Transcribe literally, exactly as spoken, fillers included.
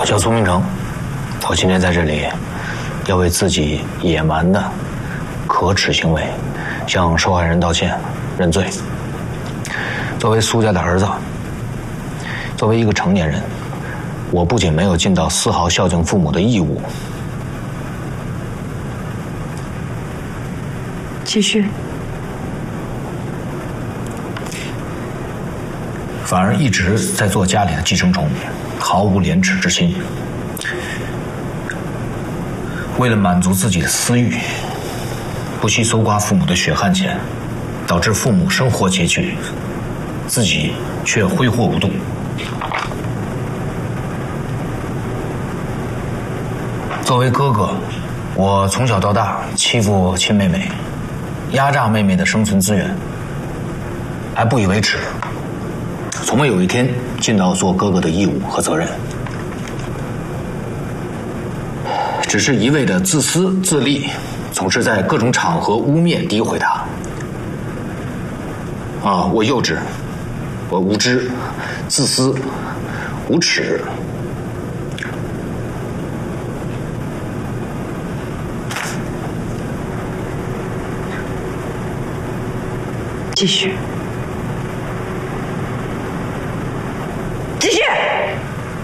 我叫苏明成，我今天在这里要为自己野蛮的可耻行为向受害人道歉认罪。作为苏家的儿子，作为一个成年人，我不仅没有尽到丝毫孝敬父母的义务， 继续， 反而一直在做家里的寄生虫，毫无廉耻之心。为了满足自己的私欲，不惜搜刮父母的血汗钱，导致父母生活拮据，自己却挥霍无度。作为哥哥，我从小到大欺负亲妹妹，压榨妹妹的生存资源，还不以为耻，从未有一天尽到做哥哥的义务和责任，只是一味的自私自利，总是在各种场合污蔑诋毁他。啊，我幼稚，我无知，自私，无耻。 继续。